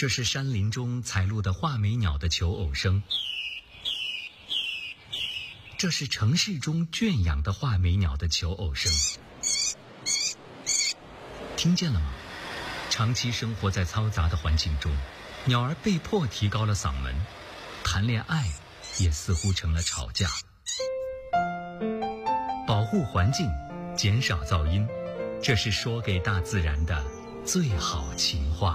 这是山林中采录的画眉鸟的求偶声，这是城市中圈养的画眉鸟的求偶声。听见了吗？长期生活在嘈杂的环境中，鸟儿被迫提高了嗓门，谈恋爱也似乎成了吵架。保护环境，减少噪音，这是说给大自然的最好情话。